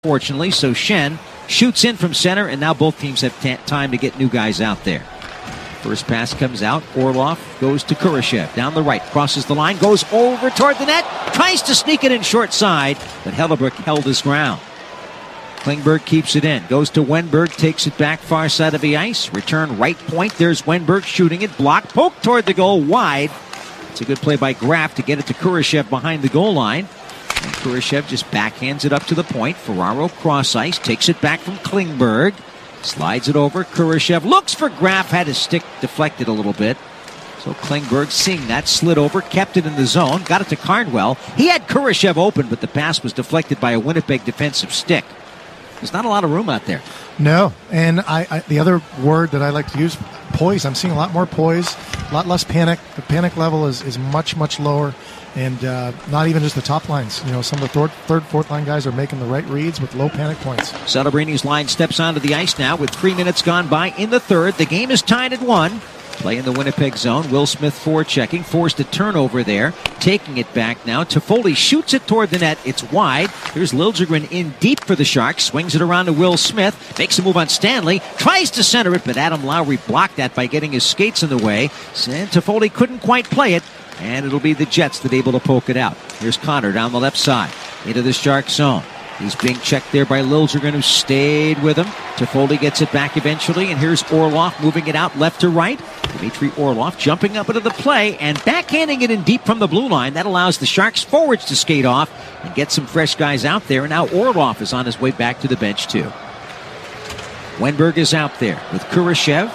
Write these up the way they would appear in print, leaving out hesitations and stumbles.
fortunately, so Schenn shoots in from center, and now both teams have time to get new guys out there. First pass comes out. Orlov goes to Kurashev. Down the right. Crosses the line. Goes over toward the net. Tries to sneak it in short side, but Hellebuyck held his ground. Klingberg keeps it in. Goes to Wenberg. Takes it back far side of the ice. Return right point. There's Wenberg shooting it. Blocked. Poked toward the goal. Wide. It's a good play by Graf to get it to Kurashev behind the goal line. And Kurashev just backhands it up to the point. Ferraro cross ice. Takes it back from Klingberg. Slides it over. Kurashev looks for Graf. Had his stick deflected a little bit. So Klingberg, seeing that, slid over, kept it in the zone, got it to Cardwell. He had Kurashev open, but the pass was deflected by a Winnipeg defensive stick. There's not a lot of room out there. No, and the other word that I like to use, poise. I'm seeing a lot more poise, a lot less panic. The panic level is much, much lower. And not even just the top lines. You know, some of the third, fourth line guys are making the right reads with low panic points. Celebrini line steps onto the ice now with 3 minutes gone by in the third. The game is tied at 1. Play in the Winnipeg zone. Will Smith forechecking. Forced a turnover there. Taking it back now. Toffoli shoots it toward the net. It's wide. Here's Liljegren in deep for the Sharks. Swings it around to Will Smith. Makes a move on Stanley. Tries to center it, but Adam Lowry blocked that by getting his skates in the way. And Toffoli couldn't quite play it. And it'll be the Jets that are able to poke it out. Here's Connor down the left side into the Shark zone. He's being checked there by Liljegren, who stayed with him. Toffoli gets it back eventually, and here's Orlov moving it out left to right. Dmitry Orlov jumping up into the play and backhanding it in deep from the blue line. That allows the Sharks forwards to skate off and get some fresh guys out there. And now Orlov is on his way back to the bench too. Wenberg is out there with Kurashev.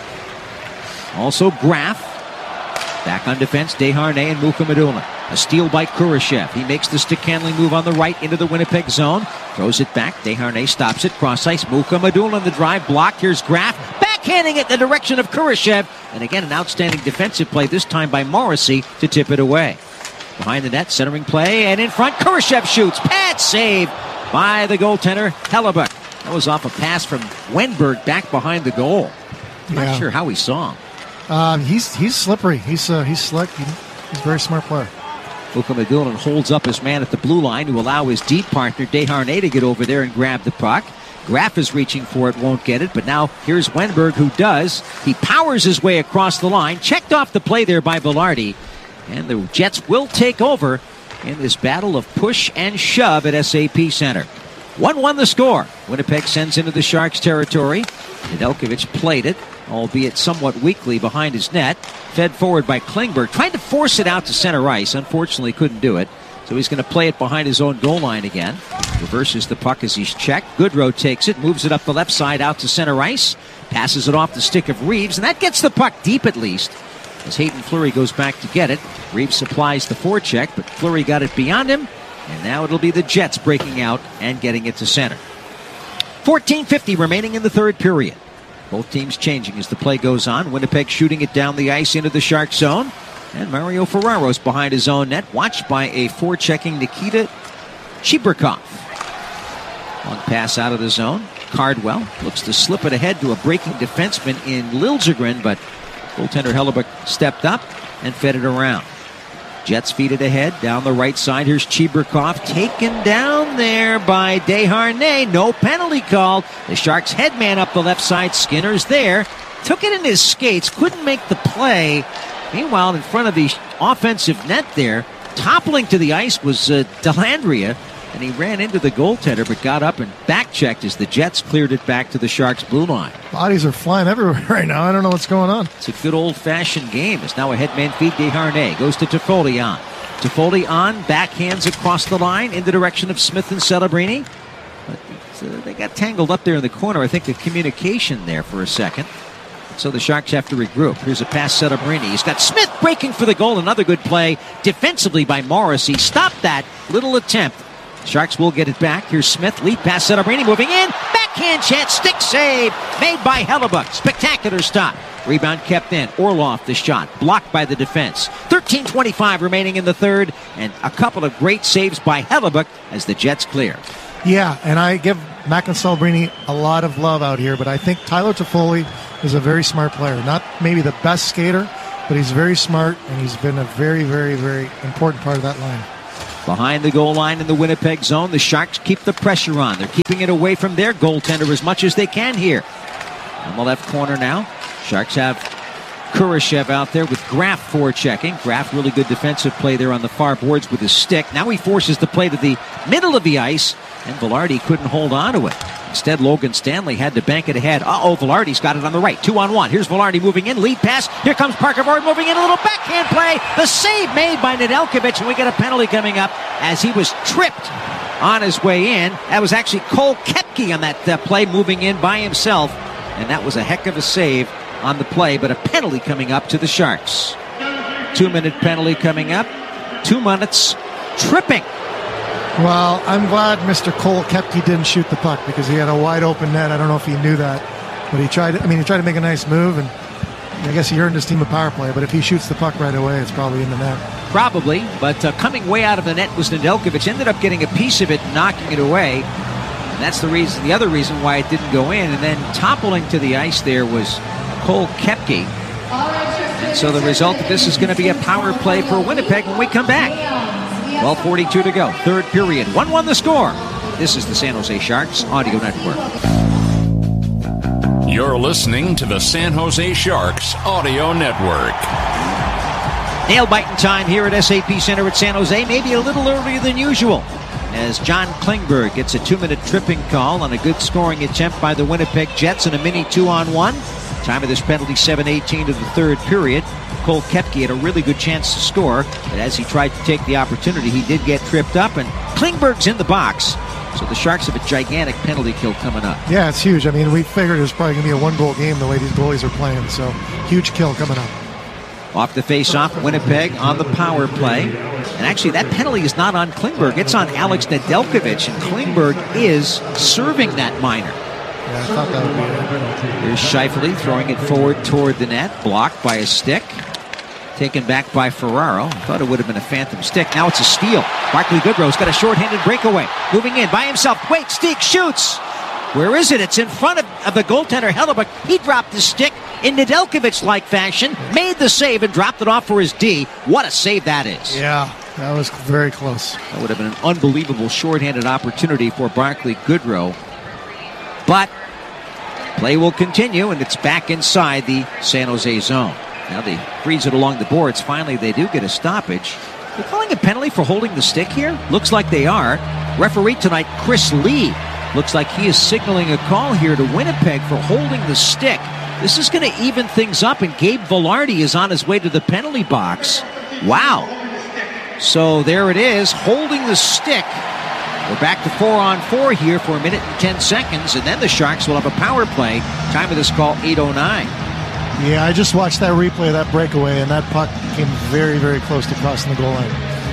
Also Graf. Back on defense, Desharnais and Mukhamadullin. A steal by Kurashev. He makes the stick-handling move on the right into the Winnipeg zone. Throws it back. Desharnais stops it. Cross ice. Mukhamadullin the drive. Blocked. Here's Graf. Backhanding it in the direction of Kurashev. And again, an outstanding defensive play, this time by Morrissey, to tip it away. Behind the net, centering play, and in front, Kurashev shoots. Pad save by the goaltender, Hellebuyck. That was off a pass from Wenberg back behind the goal. Not sure how he saw him. He's slippery. He's slick. He's a very smart player. Mukhamadullin holds up his man at the blue line to allow his deep partner Desharnais to get over there and grab the puck. Graf is reaching for it, won't get it, but now here's Wenberg, who does. He powers his way across the line, checked off the play there by Velarde, and the Jets will take over in this battle of push and shove at SAP Center. 1-1 the score. Winnipeg sends into the Sharks' territory. Nedeljkovic played it, albeit somewhat weakly behind his net. Fed forward by Klingberg, trying to force it out to center ice. Unfortunately, couldn't do it. So he's going to play it behind his own goal line again. Reverses the puck as he's checked. Goodrow takes it, moves it up the left side out to center ice. Passes it off the stick of Reeves, and that gets the puck deep at least. As Hayden Fleury goes back to get it. Reeves supplies the forecheck, but Fleury got it beyond him. And now it'll be the Jets breaking out and getting it to center. 14:50 remaining in the third period. Both teams changing as the play goes on. Winnipeg shooting it down the ice into the Shark zone. And Mario Ferraro's behind his own net, watched by a forechecking Nikita Chibrikov. Long pass out of the zone. Cardwell looks to slip it ahead to a breaking defenseman in Liljegren, but goaltender Hellebuyck stepped up and fed it around. Jets feed it ahead, down the right side. Here's Chibrikov, taken down there by Desharnais. No penalty called. The Sharks headman up the left side. Skinner's there. Took it in his skates, couldn't make the play. Meanwhile, in front of the offensive net there, toppling to the ice was Dellandrea, and he ran into the goaltender but got up and back-checked as the Jets cleared it back to the Sharks' blue line. Bodies are flying everywhere right now. I don't know what's going on. It's a good old-fashioned game. It's now a headman feed. Desharnais goes to Toffoli on. Toffoli on, backhands across the line in the direction of Smith and Celebrini. But they got tangled up there in the corner. I think the communication there for a second. So the Sharks have to regroup. Here's a pass, Celebrini. He's got Smith breaking for the goal. Another good play defensively by Morrissey. Stopped that little attempt. Sharks will get it back. Here's Smith. Lead pass, Celebrini moving in. Backhand chance. Stick save made by Hellebuyck. Spectacular stop. Rebound kept in. Orlov the shot. Blocked by the defense. 13:25 remaining in the third. And a couple of great saves by Hellebuyck as the Jets clear. Yeah, and I give Mac and Celebrini a lot of love out here, but I think Tyler Toffoli is a very smart player. Not maybe the best skater, but he's very smart, and he's been a very, very, very important part of that line. Behind the goal line in the Winnipeg zone, the Sharks keep the pressure on. They're keeping it away from their goaltender as much as they can here. On the left corner now, Sharks have Kurashev out there with Graf forechecking. Graf really good defensive play there on the far boards with his stick. Now he forces the play to the middle of the ice, and Velarde couldn't hold on to it. Instead, Logan Stanley had to bank it ahead. Velarde's got it on the right. 2-on-1. Here's Velarde moving in. Lead pass. Here comes Parker Board moving in. A little backhand play. The save made by Nedeljkovic, and we get a penalty coming up as he was tripped on his way in. That was actually Cole Koepke on that play, moving in by himself, and that was a heck of a save on the play, but a penalty coming up to the Sharks. 2-minute penalty coming up. 2 minutes tripping. Well, I'm glad Mr. Cole Koepke didn't shoot the puck because he had a wide open net. I don't know if he knew that, but he tried to make a nice move, and I guess he earned his team a power play, but if he shoots the puck right away, it's probably in the net. Probably, but coming way out of the net was Nedeljkovic. Ended up getting a piece of it and knocking it away. And that's the other reason why it didn't go in. And then toppling to the ice there was Cole Koepke. And so the result of this is going to be a power play for Winnipeg when we come back. 12:42 to go. Third period. 1-1 the score. This is the San Jose Sharks Audio Network. You're listening to the San Jose Sharks Audio Network. Nail-biting time here at SAP Center at San Jose. Maybe a little earlier than usual, as John Klingberg gets a 2-minute tripping call on a good scoring attempt by the Winnipeg Jets in a mini 2-on-1. Time of this penalty, 7:18 to the third period. Cole Koepke had a really good chance to score, but as he tried to take the opportunity, he did get tripped up, and Klingberg's in the box. So the Sharks have a gigantic penalty kill coming up. Yeah, it's huge. I mean, we figured it was probably going to be a one-goal game the way these goalies are playing, so huge kill coming up. Off the face-off, Winnipeg on the power play. And actually, that penalty is not on Klingberg. It's on Alex Nedeljkovic, and Klingberg is serving that minor. Yeah, I thought that would be it. Here's Scheifele throwing it forward toward the net, blocked by a stick. Taken back by Ferraro. Thought it would have been a phantom stick. Now it's a steal. Barclay Goodrow's got a shorthanded breakaway. Moving in by himself. Wait, Steek shoots. Where is it? It's in front of the goaltender, Hellebuyck. He dropped the stick in Nedeljkovic-like fashion, made the save, and dropped it off for his D. What a save that is. Yeah, that was very close. That would have been an unbelievable shorthanded opportunity for Barclay Goodrow. But play will continue, and it's back inside the San Jose zone. Now they freeze it along the boards. Finally, they do get a stoppage. They're calling a penalty for holding the stick here? Looks like they are. Referee tonight, Chris Lee, looks like he is signaling a call here to Winnipeg for holding the stick. This is going to even things up, and Gabe Velarde is on his way to the penalty box. Wow. So there it is, holding the stick. We're back to 4-on-4 here for 1 minute and 10 seconds, and then the Sharks will have a power play. Time of this call, 8:09. Yeah, I just watched that replay of that breakaway, and that puck came very, very close to crossing the goal line.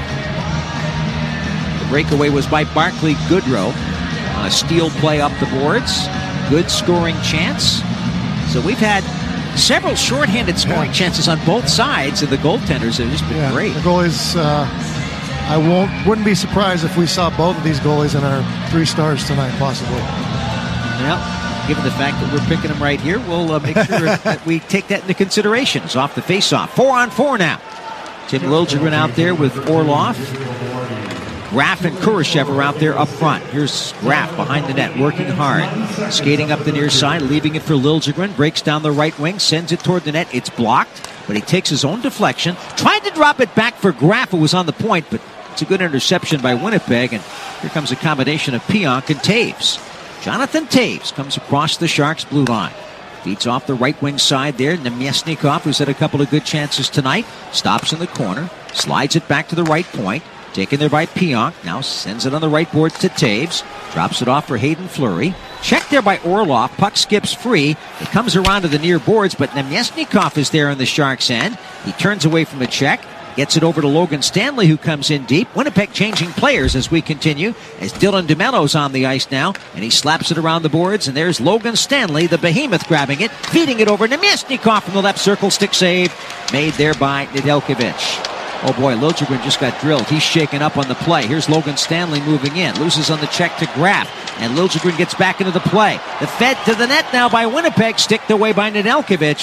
The breakaway was by Barclay Goodrow on a steal play up the boards. Good scoring chance. So we've had several shorthanded scoring chances on both sides, and the goaltenders have just been great. The goalies, I wouldn't be surprised if we saw both of these goalies in our 3 stars tonight, possibly. Well, given the fact that we're picking them right here, we'll make sure that we take that into consideration. It's off the face-off. 4-on-4 now. Tim Liljegren out there with Orlov. Graf and Kurashev are out there up front. Here's Graf behind the net, working hard. Skating up the near side, leaving it for Liljegren. Breaks down the right wing, sends it toward the net. It's blocked, but he takes his own deflection. Tried to drop it back for Graf, who was on the point, but it's a good interception by Winnipeg, and here comes a combination of Pionk and Taves. Jonathan Taves comes across the Sharks' blue line. Feeds off the right wing side there. Nemesnikov, who's had a couple of good chances tonight, stops in the corner, slides it back to the right point. Taken there by Pionk. Now sends it on the right board to Taves. Drops it off for Hayden Fleury. Checked there by Orlov. Puck skips free. It comes around to the near boards, but Nemesnikov is there on the Sharks' end. He turns away from the check. Gets it over to Logan Stanley, who comes in deep. Winnipeg changing players as we continue, as Dylan DeMello's on the ice now, and he slaps it around the boards, and there's Logan Stanley, the behemoth, grabbing it, feeding it over. Nemesnikov from the left circle, stick save, made there by Nedeljkovic. Oh boy, Liljegren just got drilled. He's shaken up on the play. Here's Logan Stanley moving in. Loses on the check to Graf. And Liljegren gets back into the play. The fed to the net now by Winnipeg. Sticked away by Nedeljkovic.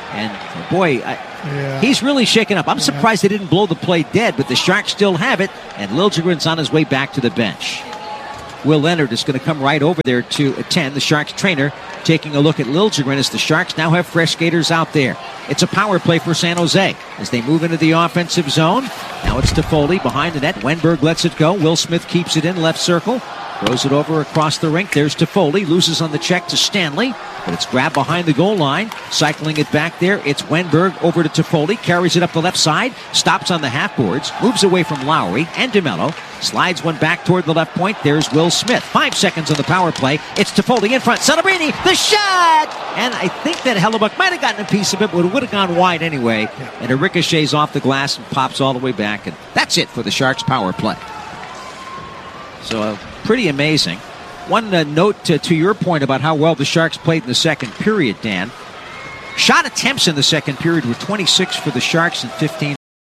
And boy, he's really shaken up. I'm surprised they didn't blow the play dead, but the Sharks still have it, and Liljegren's on his way back to the bench. Will Leonard is going to come right over there to attend. The Sharks trainer taking a look at Liljegren as the Sharks now have fresh skaters out there. It's a power play for San Jose as they move into the offensive zone. Now it's Toffoli behind the net. Wenberg lets it go. Will Smith keeps it in left circle. Throws it over across the rink. There's Toffoli. Loses on the check to Stanley. But it's grabbed behind the goal line. Cycling it back there. It's Wenberg over to Toffoli. Carries it up the left side. Stops on the half boards. Moves away from Lowry and DeMello. Slides one back toward the left point. There's Will Smith. 5 seconds on the power play. It's Toffoli in front. Celebrini. The shot! And I think that Hellebuck might have gotten a piece of it, but it would have gone wide anyway. And it ricochets off the glass and pops all the way back. And that's it for the Sharks power play. So pretty amazing. One note to your point about how well the Sharks played in the second period, Dan. Shot attempts in the second period were 26 for the Sharks and 15.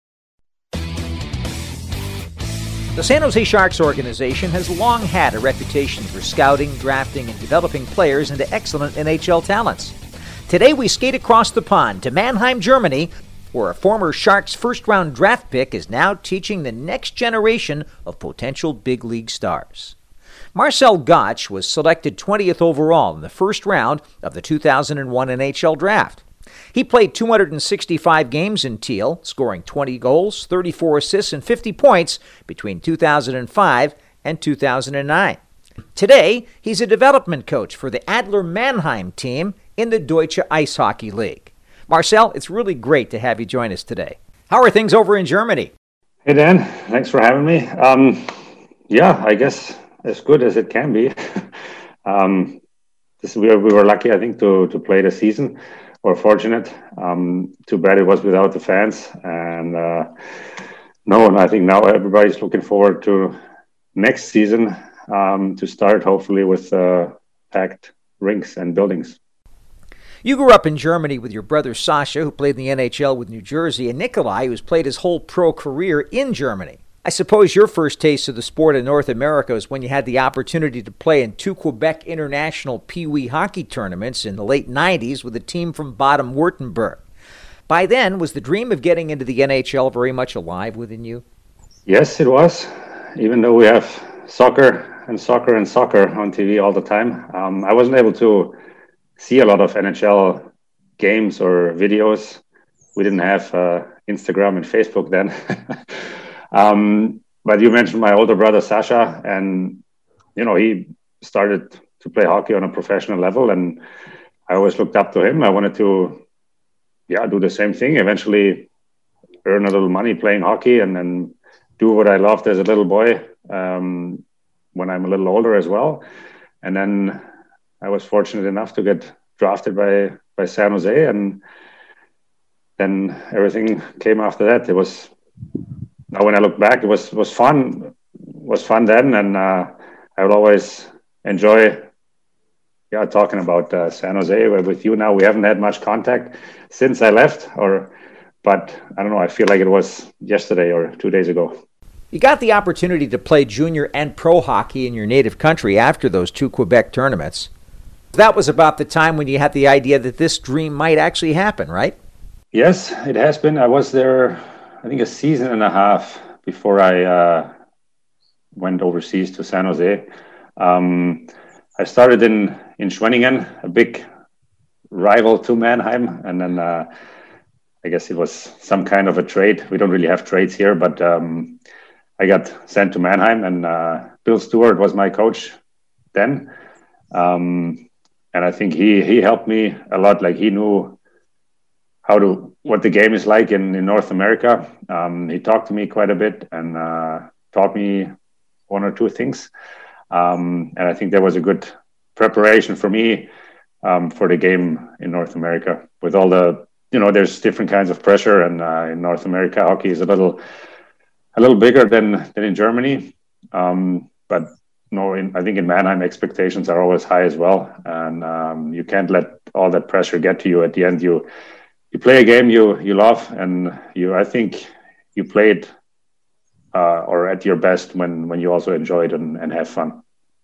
The San Jose Sharks organization has long had a reputation for scouting, drafting, and developing players into excellent NHL talents. Today we skate across the pond to Mannheim, Germany, where a former Sharks first-round draft pick is now teaching the next generation of potential big league stars. Marcel Gottsch was selected 20th overall in the first round of the 2001 NHL Draft. He played 265 games in Teal, scoring 20 goals, 34 assists, and 50 points between 2005 and 2009. Today, he's a development coach for the Adler Mannheim team in the Deutsche Eishockey League. Marcel, it's really great to have you join us today. How are things over in Germany? Hey, Dan. Thanks for having me. I guess as good as it can be. We were lucky, I think, to play the season. We're fortunate. Too bad it was without the fans. And I think now everybody's looking forward to next season to start, hopefully, with packed rinks and buildings. You grew up in Germany with your brother Sasha, who played in the NHL with New Jersey, and Nikolai, who's played his whole pro career in Germany. I suppose your first taste of the sport in North America was when you had the opportunity to play in 2 Quebec International Pee Wee hockey tournaments in the late 90s with a team from Baden-Württemberg. By then, was the dream of getting into the NHL very much alive within you? Yes, it was. Even though we have soccer on TV all the time, I wasn't able to see a lot of NHL games or videos. We didn't have Instagram and Facebook then. But you mentioned my older brother, Sasha, and, he started to play hockey on a professional level, and I always looked up to him. I wanted to, do the same thing, eventually earn a little money playing hockey and then do what I loved as a little boy when I'm a little older as well. And then I was fortunate enough to get drafted by San Jose, and then everything came after that. It was... Now, when I look back, it was fun. It was fun then, and I would always enjoy, talking about San Jose. With you now, we haven't had much contact since I left, but I don't know. I feel like it was yesterday or 2 days ago. You got the opportunity to play junior and pro hockey in your native country after those 2 Quebec tournaments. That was about the time when you had the idea that this dream might actually happen, right? Yes, it has been. I was there, I think, a season and a half before I went overseas to San Jose. I started in Schwenningen, a big rival to Mannheim, and then I guess it was some kind of a trade. We don't really have trades here, but I got sent to Mannheim, and Bill Stewart was my coach then. And I think he helped me a lot. Like, he knew what the game is like in North America. He talked to me quite a bit and taught me 1 or 2 things. And I think that was a good preparation for me for the game in North America. With all the, there's different kinds of pressure, and in North America, hockey is a little bigger than in Germany. But no, I think in Mannheim, expectations are always high as well, and you can't let all that pressure get to you. At the end, you play a game you love, and I think you played or at your best when you also enjoy it and have fun.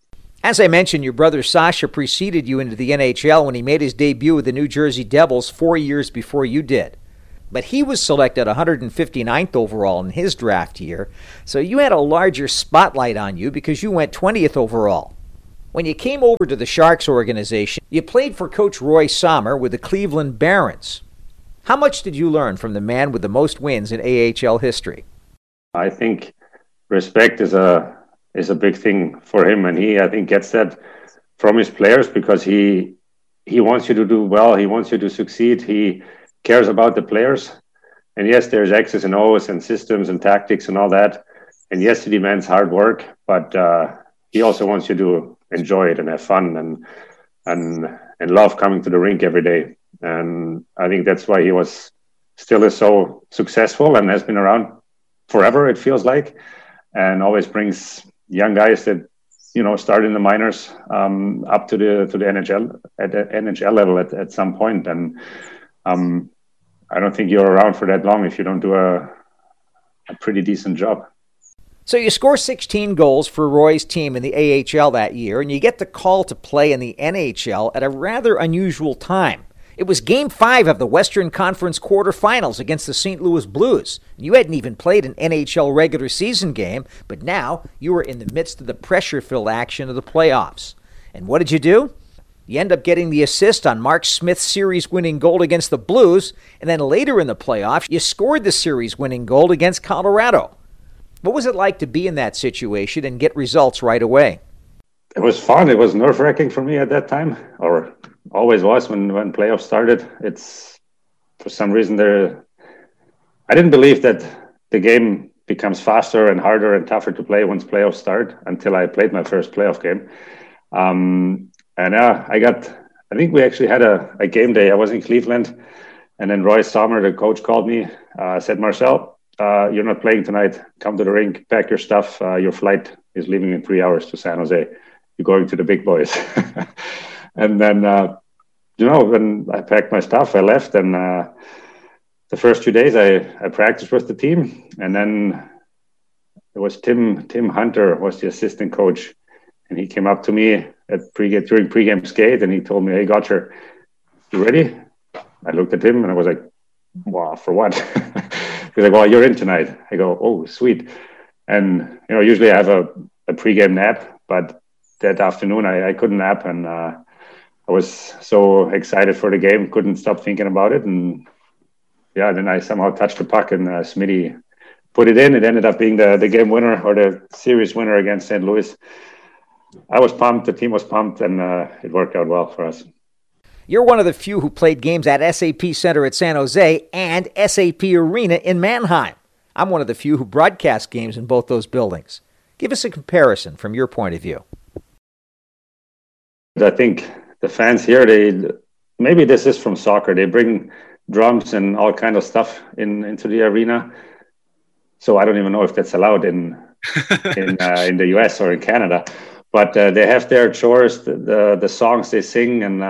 As I mentioned, your brother Sasha preceded you into the NHL when he made his debut with the New Jersey Devils 4 years before you did. But he was selected 159th overall in his draft year, so you had a larger spotlight on you because you went 20th overall. When you came over to the Sharks organization, you played for Coach Roy Sommer with the Cleveland Barons. How much did you learn from the man with the most wins in AHL history? I think respect is a big thing for him, and he, I think, gets that from his players because he wants you to do well, he wants you to succeed, he cares about the players. And yes, there's X's and O's and systems and tactics and all that. And yes, he demands hard work, but he also wants you to enjoy it and have fun and love coming to the rink every day. And I think that's why he still is so successful and has been around forever, it feels like, and always brings young guys that, start in the minors up to the NHL at the NHL level at some point. And I don't think you're around for that long if you don't do a pretty decent job. So you score 16 goals for Roy's team in the AHL that year, and you get the call to play in the NHL at a rather unusual time. It was Game 5 of the Western Conference quarterfinals against the St. Louis Blues. You hadn't even played an NHL regular season game, but now you were in the midst of the pressure-filled action of the playoffs. And what did you do? You end up getting the assist on Mark Smith's series-winning goal against the Blues, and then later in the playoffs, you scored the series-winning goal against Colorado. What was it like to be in that situation and get results right away? It was fun. It was nerve-wracking for me at that time, or always was when playoffs started. It's, for some reason, I didn't believe that the game becomes faster and harder and tougher to play once playoffs start until I played my first playoff game. I think we actually had a game day. I was in Cleveland, and then Roy Sommer, the coach, called me, said, "Marcel, you're not playing tonight. Come to the rink, pack your stuff. Your flight is leaving in 3 hours to San Jose. You're going to the big boys." And then, when I packed my stuff, I left. And the first 2 days, I practiced with the team. And then it was Tim Hunter was the assistant coach. And he came up to me during pregame skate, and he told me, "Hey, Gotcher, you ready?" I looked at him, and I was like, "Wow, for what?" He's like, "Well, you're in tonight." I go, "Oh, sweet." And, usually I have a pregame nap, but that afternoon I couldn't nap, and I was so excited for the game, couldn't stop thinking about it. And then I somehow touched the puck, and Smitty put it in. It ended up being the game winner, or the series winner against St. Louis. I was pumped, the team was pumped, and it worked out well for us. You're one of the few who played games at SAP Center at San Jose and SAP Arena in Mannheim. I'm one of the few who broadcast games in both those buildings. Give us a comparison from your point of view. I think the fans here, maybe this is from soccer. They bring drums and all kind of stuff into the arena. So I don't even know if that's allowed in the US or in Canada. But they have their chores, the songs they sing, and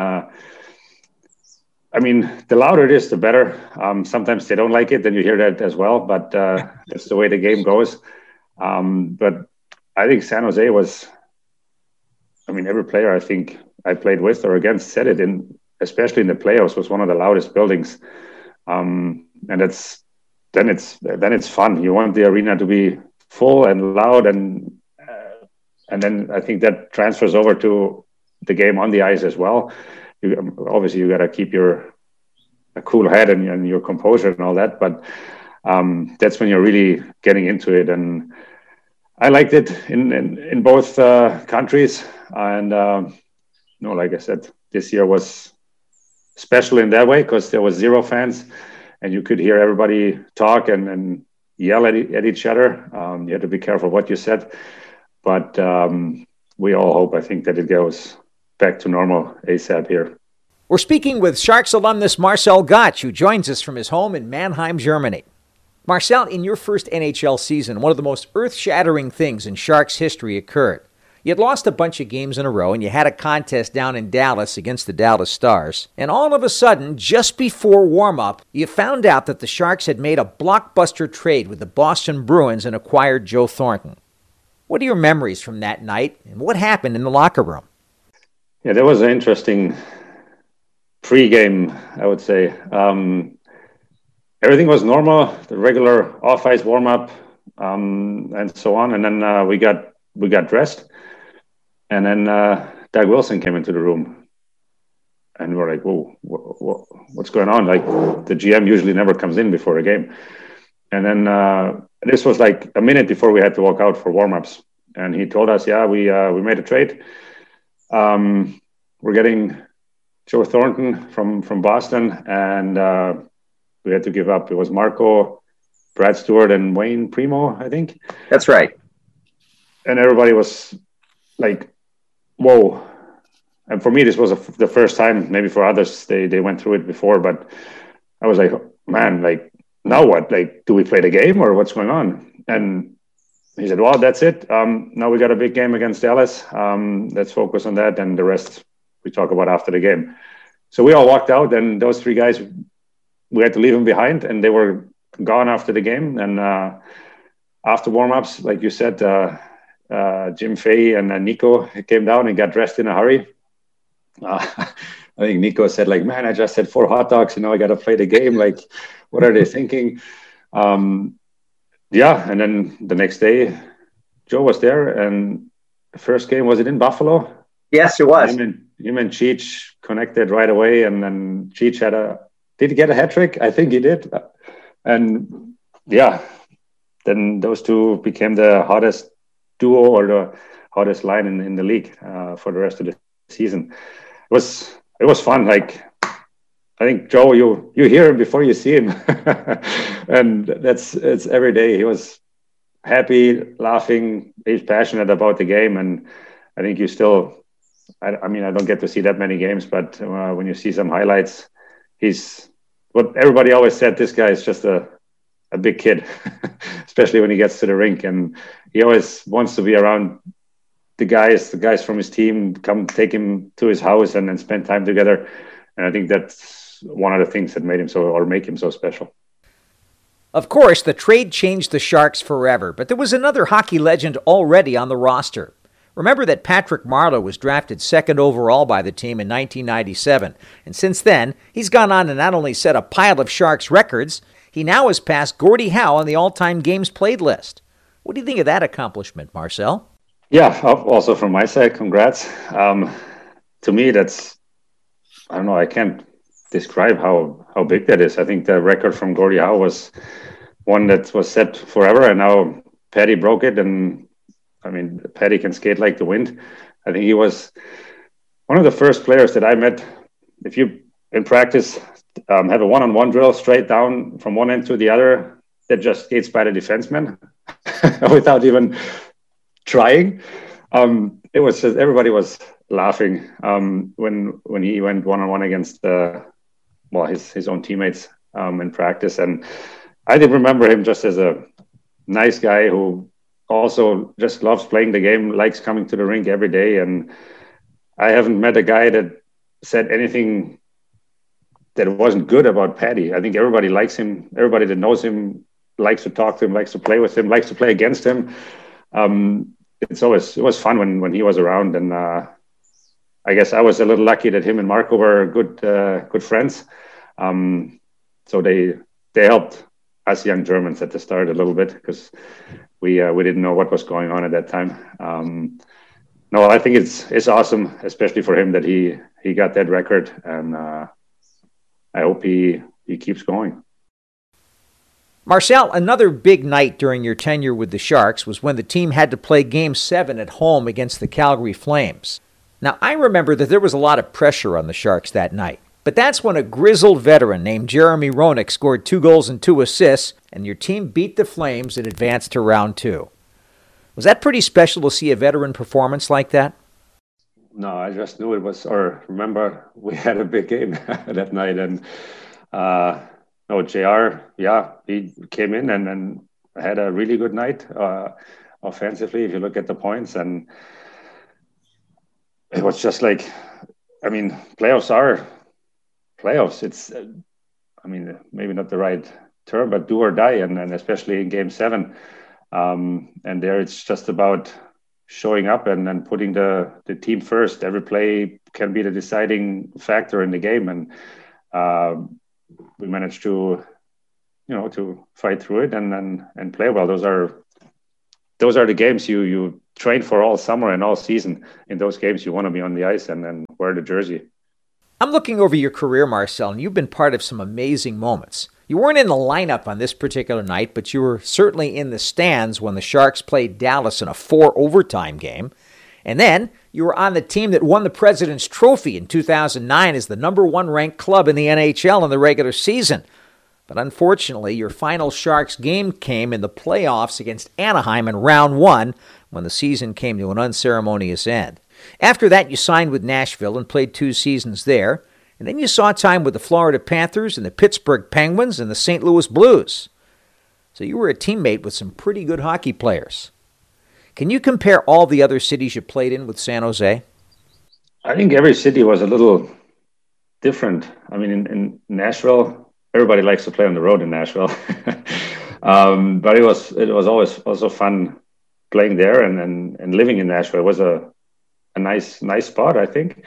the louder it is, the better. Sometimes they don't like it, then you hear that as well. But that's the way the game goes. But I think San Jose was, every player I think I played with or against said it, especially in the playoffs, was one of the loudest buildings. And then it's fun. You want the arena to be full and loud, and then I think that transfers over to the game on the ice as well. Obviously, you got to keep a cool head and your composure and all that. But that's when you're really getting into it. And I liked it in both countries. And like I said, this year was special in that way because there was 0 fans, and you could hear everybody talk and yell at each other. You had to be careful what you said. But we all hope, I think, that it goes back to normal ASAP here. We're speaking with Sharks alumnus Marcel Gottsch, who joins us from his home in Mannheim, Germany. Marcel, in your first NHL season, one of the most earth-shattering things in Sharks history occurred. You had lost a bunch of games in a row, and you had a contest down in Dallas against the Dallas Stars. And all of a sudden, just before warm-up, you found out that the Sharks had made a blockbuster trade with the Boston Bruins and acquired Joe Thornton. What are your memories from that night, and what happened in the locker room? Yeah, that was an interesting pre-game, I would say. Everything was normal, the regular off-ice warm-up, and so on. And then we got dressed, and then Doug Wilson came into the room, and we're like, "Whoa, what's going on?" Like, the GM usually never comes in before a game, and then this was like a minute before we had to walk out for warm-ups, and he told us, "Yeah, we made a trade. We're getting Joe Thornton from Boston, and we had to give up. It was Marco, Brad Stewart, and Wayne Primo, I think." That's right. And everybody was like, "Whoa!" And for me, this was the first time. Maybe for others, they went through it before, but I was like, "Man, like, now what? Like, do we play the game or what's going on?" And he said, "Well, that's it. Now we got a big game against Dallas. Let's focus on that, and the rest we talk about after the game." So we all walked out, and those three guys, we had to leave them behind, and they were gone after the game. And after warm-ups, like you said, Jim Fay and Nico came down and got dressed in a hurry. I think Nico said, like, "Man, I just had 4 hot dogs. I got to play the game. Like, what are they thinking?" Yeah, and then the next day, Joe was there, and the first game, was it in Buffalo? Yes, it was. Him and Cheech connected right away, and then Cheech did he get a hat trick? I think he did. And yeah, then those two became the hottest duo or the hottest line in the league for the rest of the season. It was fun. Like, I think Joe, you hear him before you see him, and it's every day. He was happy, laughing. He's passionate about the game, and I think you still. I mean, I don't get to see that many games, but when you see some highlights, he's what everybody always said. This guy is just a big kid, especially when he gets to the rink, and he always wants to be around the guys from his team, come take him to his house and then spend time together. And I think that's one of the things that make him so special. Of course, the trade changed the Sharks forever, but there was another hockey legend already on the roster. Remember that Patrick Marleau was drafted 2nd overall by the team in 1997, and since then, he's gone on to not only set a pile of Sharks records, he now has passed Gordie Howe on the all-time games played list. What do you think of that accomplishment, Marcel? Yeah, also from my side, congrats. To me, that's, I don't know, I can't describe how big that is. I think the record from Gordie Howe was one that was set forever, and now Patty broke it, and I mean, Patty can skate like the wind. I think he was one of the first players that I met. If you, in practice, have a one-on-one drill straight down from one end to the other, that just skates by the defenseman without even trying. It was just, everybody was laughing when he went one-on-one against his own teammates in practice. And I did remember him just as a nice guy who also just loves playing the game, likes coming to the rink every day. And I haven't met a guy that said anything that wasn't good about Patty. I think everybody likes him. Everybody that knows him likes to talk to him, likes to play with him, likes to play against him. It was fun when he was around. And I guess I was a little lucky that him and Marco were good friends. So they helped us young Germans at the start a little bit, because we didn't know what was going on at that time. No, I think it's awesome, especially for him, that he got that record, and I hope he keeps going. Marcel, another big night during your tenure with the Sharks was when the team had to play Game 7 at home against the Calgary Flames. Now, I remember that there was a lot of pressure on the Sharks that night, but that's when a grizzled veteran named Jeremy Roenick scored 2 goals and 2 assists, and your team beat the Flames and advanced to round 2. Was that pretty special to see a veteran performance like that? No, I just knew it was, or remember we had a big game that night, and JR, he came in and had a really good night offensively, if you look at the points. And it was just like, I mean, playoffs are playoffs. It's, maybe not the right term, but do or die. And especially in Game 7, And there it's just about showing up and putting the team first. Every play can be the deciding factor in the game. And we managed to, to fight through it and play well. Those are the games you train for all summer and all season. In those games, you want to be on the ice and wear the jersey. I'm looking over your career, Marcel, and you've been part of some amazing moments. You weren't in the lineup on this particular night, but you were certainly in the stands when the Sharks played Dallas in a 4-overtime game. And then you were on the team that won the President's Trophy in 2009 as the number 1 ranked club in the NHL in the regular season. But unfortunately, your final Sharks game came in the playoffs against Anaheim in round 1 when the season came to an unceremonious end. After that, you signed with Nashville and played 2 seasons there. And then you saw time with the Florida Panthers and the Pittsburgh Penguins and the St. Louis Blues. So you were a teammate with some pretty good hockey players. Can you compare all the other cities you played in with San Jose? I think every city was a little different. I mean, in Nashville, everybody likes to play on the road in Nashville. But it was always also fun playing there and living in Nashville. It was a nice spot, I think.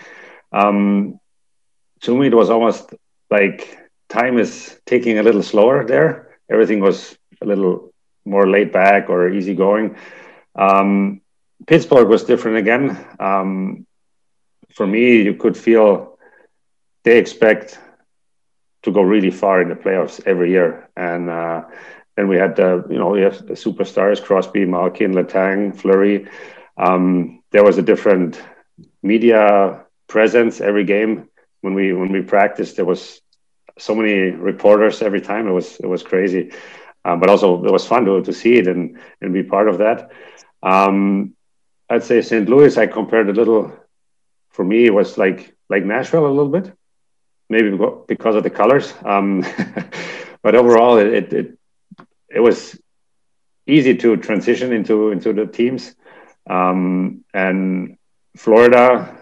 To me, it was almost like time is taking a little slower there. Everything was a little more laid back or easygoing. Pittsburgh was different again. For me, you could feel they expect to go really far in the playoffs every year. And then we had we have the superstars, Crosby, Malkin, Letang, Fleury. There was a different media presence every game. When we practiced, there was so many reporters every time. It was crazy, but also it was fun to see it and be part of that. I'd say St. Louis, I compared a little. For me, it was like Nashville a little bit, maybe because of the colors. But overall, it was easy to transition into the teams. And Florida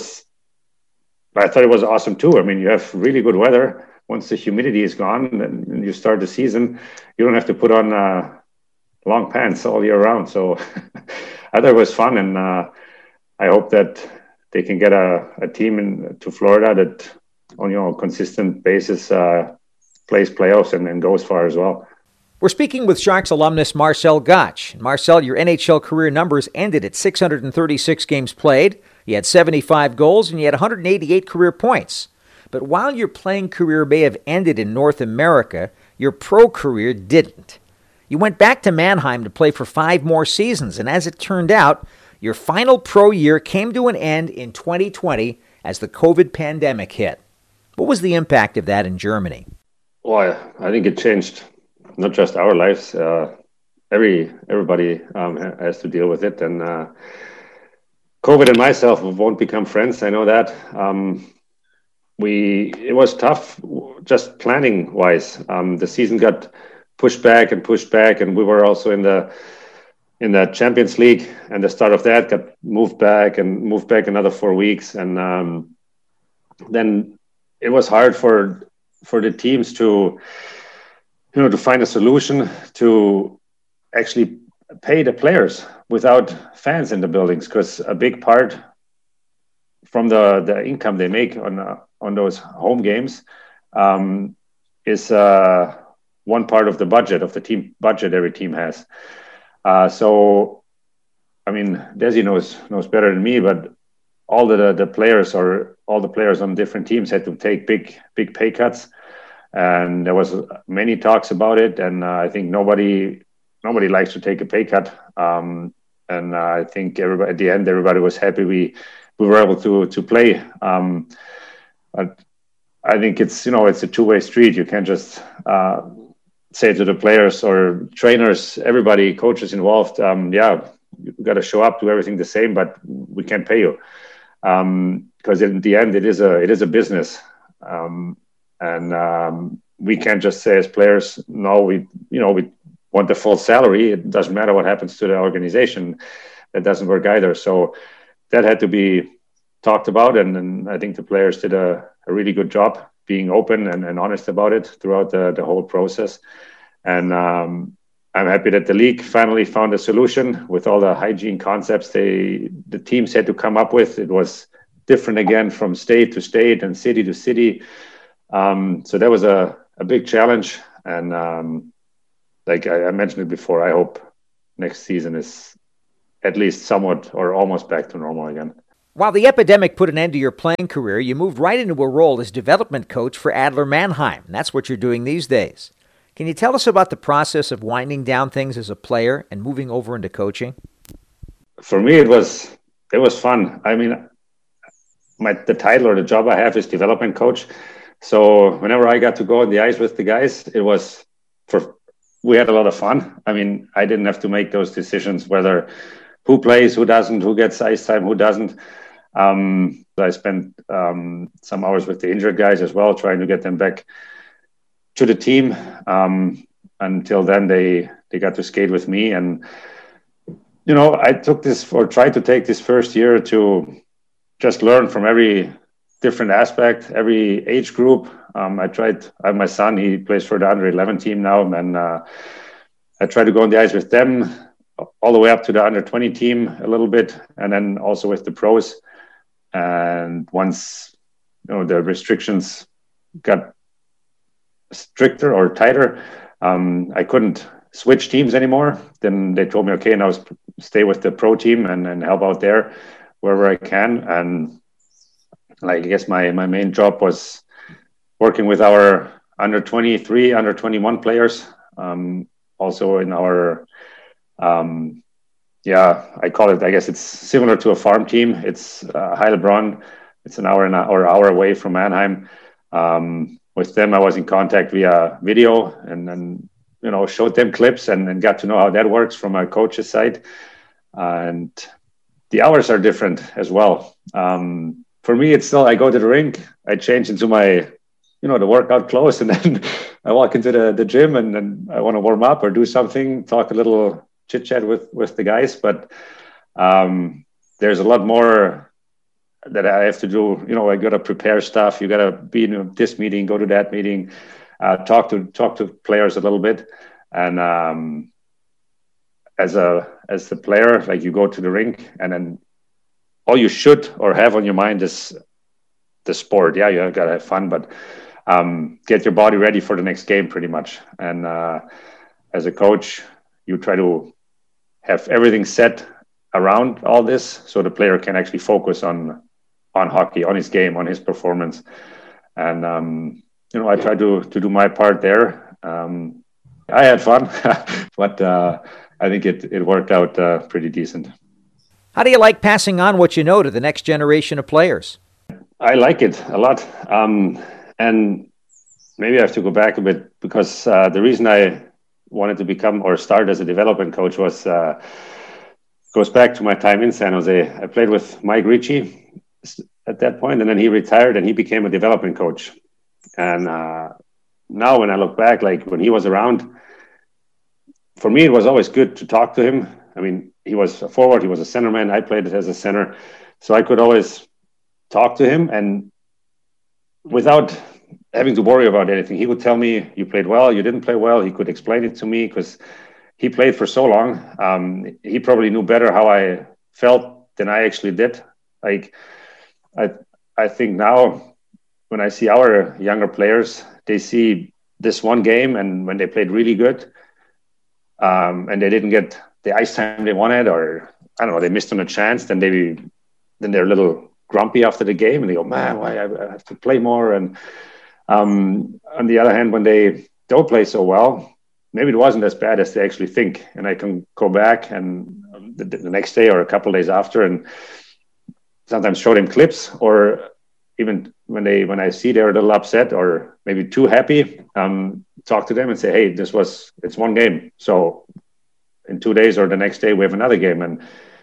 I thought it was awesome too. I mean, you have really good weather. Once the humidity is gone and you start the season, you don't have to put on long pants all year round. So I thought it was fun, and I hope that they can get a team to Florida that on a consistent basis plays playoffs and goes far as well. We're speaking with Sharks alumnus Marcel Goc. Marcel, your NHL career numbers ended at 636 games played. You had 75 goals and you had 188 career points. But while your playing career may have ended in North America, your pro career didn't. You went back to Mannheim to play for 5 more seasons, and as it turned out, your final pro year came to an end in 2020 as the COVID pandemic hit. What was the impact of that in Germany? Well, I think it changed not just our lives. Everybody has to deal with it, and COVID and myself won't become friends. I know that. It was tough, just planning wise. The season got pushed back, and we were also in the Champions League, and the start of that got moved back another 4 weeks, and then it was hard for the teams to find a solution to actually pay the players without fans in the buildings, because a big part from the income they make on those home games is one part of the budget of the team budget every team has. So, I mean, Desi knows better than me, but all the players or all the players on different teams had to take big pay cuts, and there was many talks about it. And I think nobody likes to take a pay cut. And I think everybody at the end, everybody was happy we were able to play. But I think it's a two-way street. You can't just say to the players or trainers, everybody, coaches involved, you got to show up, do everything the same, but we can't pay you, because in the end it is a business, and we can't just say as players, no, we want the full salary. It doesn't matter what happens to the organization. That doesn't work either. So that had to be talked about, and I think the players did a really good job being open and honest about it throughout the whole process. And I'm happy that the league finally found a solution with all the hygiene concepts the teams had to come up with. It was different again from state to state and city to city. So that was a big challenge. And like I mentioned it before, I hope next season is at least somewhat or almost back to normal again. While the epidemic put an end to your playing career, you moved right into a role as development coach for Adler Mannheim. And that's what you're doing these days. Can you tell us about the process of winding down things as a player and moving over into coaching? For me, it was fun. I mean, the title or the job I have is development coach. So whenever I got to go on the ice with the guys, we had a lot of fun. I mean, I didn't have to make those decisions whether who plays, who doesn't, who gets ice time, who doesn't. I spent some hours with the injured guys as well, trying to get them back to the team. Until then, they got to skate with me. And, I tried to take this first year to just learn from every different aspect, every age group. I have my son, he plays for the under 11 team now. And I tried to go on the ice with them all the way up to the under 20 team a little bit. And then also with the pros. And once, the restrictions got stricter or tighter, I couldn't switch teams anymore. Then they told me, okay, now stay with the pro team and help out there wherever I can. And I guess my main job was working with our under 23, under 21 players. Also in our, I call it, I guess it's similar to a farm team. It's Heilbronn. It's an hour away from Mannheim. With them, I was in contact via video and then, showed them clips and got to know how that works from a coach's side. And the hours are different as well. For me, it's still, I go to the rink, I change into my, the workout clothes, and then I walk into the gym and then I want to warm up or do something, talk a little chit chat with the guys. But there's a lot more that I have to do. I got to prepare stuff. You got to be in this meeting, go to that meeting, talk to players a little bit. And as the player, like you go to the rink and then all you should or have on your mind is the sport. Yeah, you got to have fun, but get your body ready for the next game pretty much. And as a coach, you try to have everything set around all this so the player can actually focus on hockey, on his game, on his performance. And, I try to do my part there. I had fun, but I think it worked out pretty decent. How do you like passing on what you know to the next generation of players? I like it a lot. And maybe I have to go back a bit because the reason I wanted to become or start as a development coach goes back to my time in San Jose. I played with Mike Ricci at that point, and then he retired and he became a development coach. And now when I look back, like when he was around, for me, it was always good to talk to him. I mean, he was a forward, he was a centerman. I played as a center. So I could always talk to him and without having to worry about anything. He would tell me, you played well, you didn't play well. He could explain it to me because he played for so long. He probably knew better how I felt than I actually did. Like, I think now when I see our younger players, they see this one game and when they played really good and they didn't get the ice time they wanted, or I don't know, they missed on a chance, then they're a little grumpy after the game and they go, man, why I have to play more? And on the other hand, when they don't play so well, maybe it wasn't as bad as they actually think. And I can go back and the next day or a couple of days after and sometimes show them clips, or even when I see they're a little upset or maybe too happy, talk to them and say, hey, it's one game. So in 2 days or the next day, we have another game. And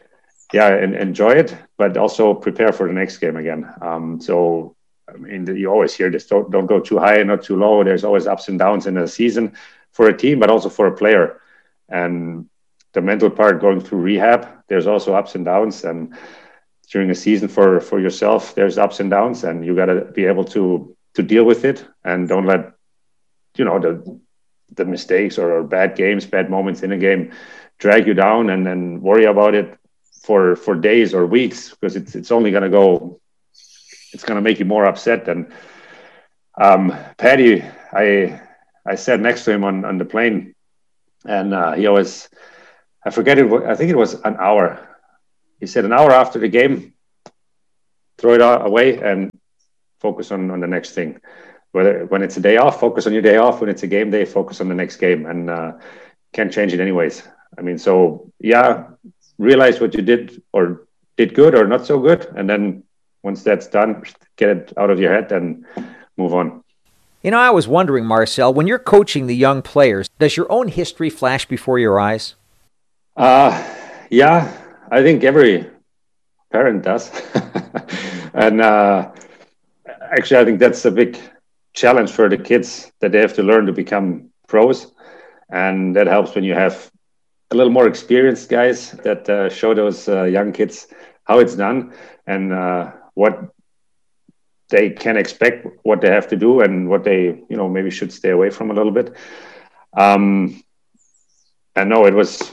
enjoy it, but also prepare for the next game again. So, I mean, you always hear this, don't go too high and not too low. There's always ups and downs in a season for a team, but also for a player. And the mental part, going through rehab, there's also ups and downs. And during a season for yourself, there's ups and downs, and you got to be able to deal with it and don't let, the the mistakes or bad games, bad moments in a game drag you down and then worry about it for days or weeks, because it's only going to go, it's going to make you more upset. And Paddy, I sat next to him on the plane, and he always, I forget it, I think it was an hour. He said an hour after the game, throw it away and focus on the next thing. When it's a day off, focus on your day off. When it's a game day, focus on the next game, and can't change it anyways. I mean, so yeah, realize what you did or did good or not so good, and then once that's done, get it out of your head and move on. You know, I was wondering, Marcel, when you're coaching the young players, does your own history flash before your eyes? Yeah, I think every parent does. And actually, I think that's a big challenge for the kids, that they have to learn to become pros. And that helps when you have a little more experienced guys that show those young kids how it's done and what they can expect, what they have to do, and what they, maybe should stay away from a little bit. I know it was,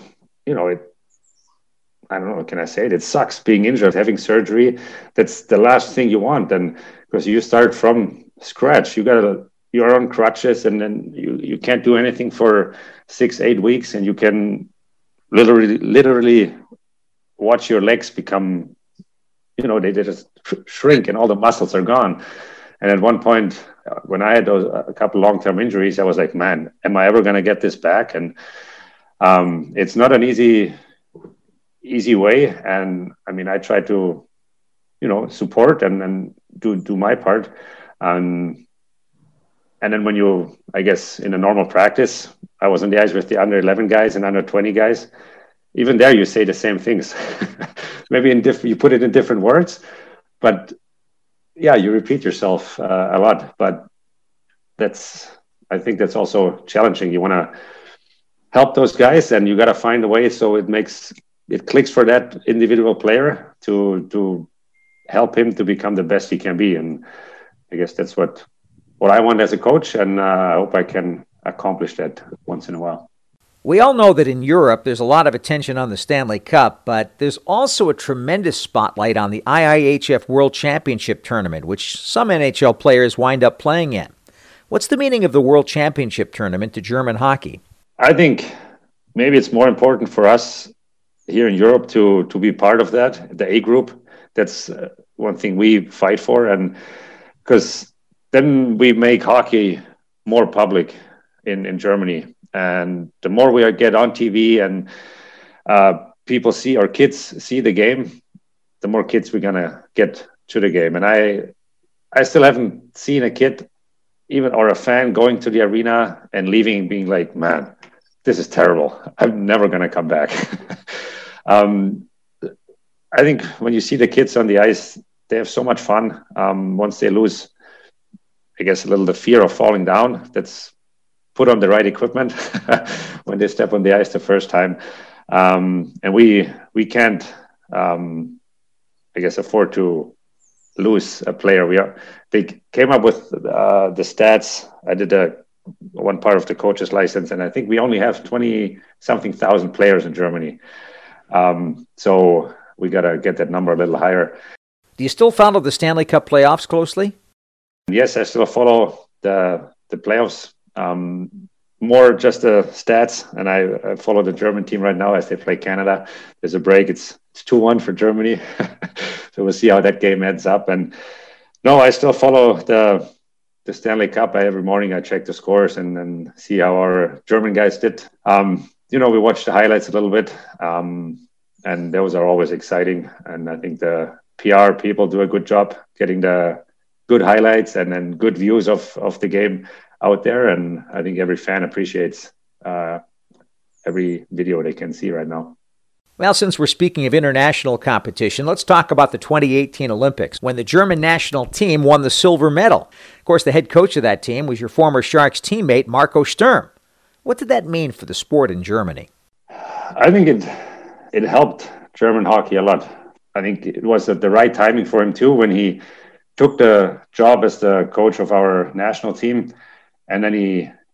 I don't know, can I say it? It sucks being injured, having surgery. That's the last thing you want. And because you start from scratch, you're on crutches, and then you can't do anything for 6-8 weeks, and you can literally watch your legs become, they just shrink and all the muscles are gone. And at one point, when I had a couple long-term injuries, I was like, man, am I ever going to get this back? And it's not an easy way. And I mean, I try to, support and do my part. And then when I guess in a normal practice, I was on the ice with the under 11 guys and under 20 guys. Even there, you say the same things. Maybe you put it in different words, but yeah, you repeat yourself a lot. But I think that's also challenging. You want to help those guys, and you got to find a way so it clicks for that individual player to help him to become the best he can be. And I guess that's what I want as a coach, and I hope I can accomplish that once in a while. We all know that in Europe there's a lot of attention on the Stanley Cup, but there's also a tremendous spotlight on the IIHF World Championship Tournament, which some NHL players wind up playing in. What's the meaning of the World Championship Tournament to German hockey? I think maybe it's more important for us here in Europe to be part of that, the A group. That's one thing we fight for, and because then we make hockey more public in Germany. And the more we get on TV and people see, our kids see the game, the more kids we're going to get to the game. And I still haven't seen a kid or a fan going to the arena and leaving being like, man, this is terrible. I'm never going to come back. I think when you see the kids on the ice, they have so much fun. Once they lose, I guess, a little the fear of falling down, that's put on the right equipment when they step on the ice the first time. And we can't, I guess, afford to lose a player. They came up with the stats. I did one part of the coach's license, and I think we only have 20-something thousand players in Germany. So we got to get that number a little higher. Do you still follow the Stanley Cup playoffs closely? Yes, I still follow the playoffs. More just the stats, and I follow the German team right now as they play Canada. There's a break. It's 2-1 for Germany. So we'll see how that game ends up. And no, I still follow the Stanley Cup. Every morning I check the scores and see how our German guys did. We watch the highlights a little bit, and those are always exciting. And I think the PR people do a good job getting the good highlights and then good views of the game out there. And I think every fan appreciates every video they can see right now. Well, since we're speaking of international competition, let's talk about the 2018 Olympics, when the German national team won the silver medal. Of course, the head coach of that team was your former Sharks teammate, Marco Sturm. What did that mean for the sport in Germany? I think it helped German hockey a lot. I think it was at the right timing for him too, when he took the job as the coach of our national team, and then he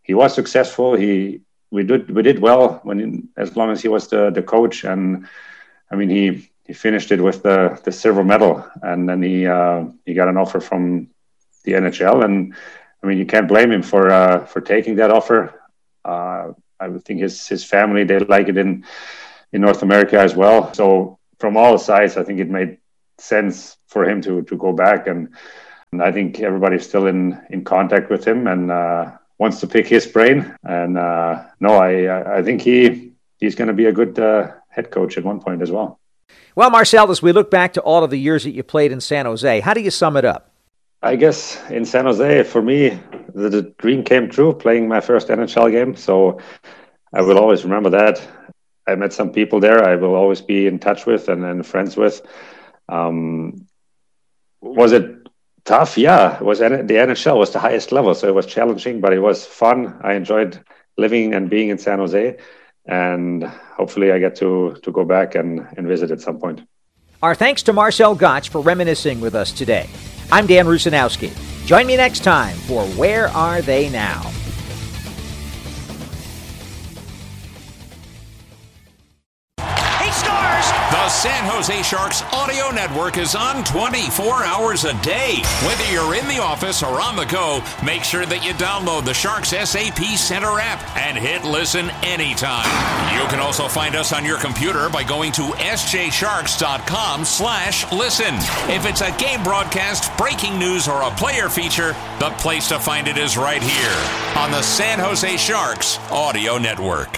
he was successful. We did well as long as he was the coach. And I mean, he finished it with the silver medal, and then he got an offer from the NHL. And I mean, you can't blame him for taking that offer. I would think his family, they like it in North America as well. So from all sides, I think it made sense for him to go back. And I think everybody's still in contact with him and wants to pick his brain. And I think he's going to be a good head coach at one point as well. Well, Marcel, as we look back to all of the years that you played in San Jose, how do you sum it up? I guess in San Jose, for me, the dream came true, playing my first NHL game. So I will always remember that. I met some people there I will always be in touch with and friends with. Was it tough? Yeah, the NHL was the highest level, so it was challenging, but it was fun. I enjoyed living and being in San Jose, and hopefully I get to go back and visit at some point. Our thanks to Marcel Gottsch for reminiscing with us today. I'm Dan Rusanowski. Join me next time for Where Are They Now? The San Jose Sharks Audio Network is on 24 hours a day. Whether you're in the office or on the go, make sure that you download the Sharks SAP Center app and hit listen anytime. You can also find us on your computer by going to sjsharks.com/listen. If it's a game broadcast, breaking news, or a player feature, the place to find it is right here on the San Jose Sharks Audio Network.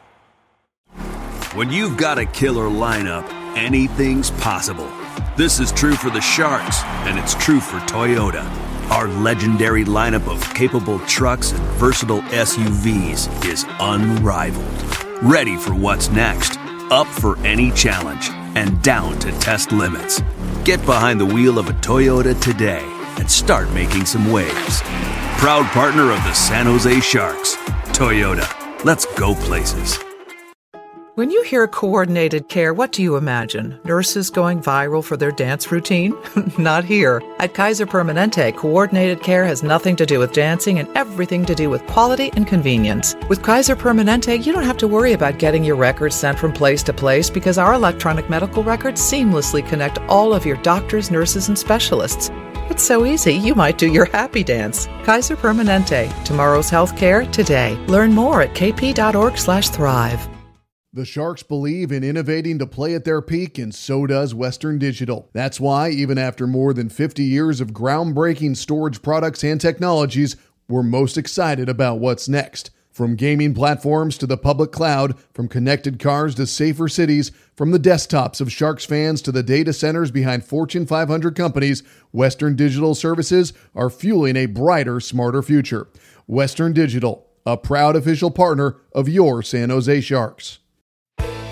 When you've got a killer lineup, anything's possible. This is true for the Sharks, and it's true for Toyota. Our legendary lineup of capable trucks and versatile SUVs is unrivaled. Ready for what's next, up for any challenge, and down to test limits. Get behind the wheel of a Toyota today and start making some waves. Proud partner of the San Jose Sharks. Toyota, let's go places. When you hear coordinated care, what do you imagine? Nurses going viral for their dance routine? Not here. At Kaiser Permanente, coordinated care has nothing to do with dancing and everything to do with quality and convenience. With Kaiser Permanente, you don't have to worry about getting your records sent from place to place because our electronic medical records seamlessly connect all of your doctors, nurses, and specialists. It's so easy, you might do your happy dance. Kaiser Permanente. Tomorrow's healthcare today. Learn more at kp.org/thrive. The Sharks believe in innovating to play at their peak, and so does Western Digital. That's why, even after more than 50 years of groundbreaking storage products and technologies, we're most excited about what's next. From gaming platforms to the public cloud, from connected cars to safer cities, from the desktops of Sharks fans to the data centers behind Fortune 500 companies, Western Digital services are fueling a brighter, smarter future. Western Digital, a proud official partner of your San Jose Sharks.